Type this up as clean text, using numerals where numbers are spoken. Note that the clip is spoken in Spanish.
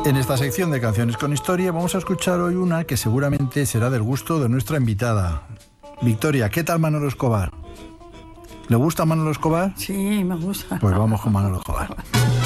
En esta sección de Canciones con Historia vamos a escuchar hoy una que seguramente será del gusto de nuestra invitada. Victoria, ¿qué tal Manolo Escobar? ¿Le gusta Manolo Escobar? Sí, me gusta. Pues vamos con Manolo Escobar.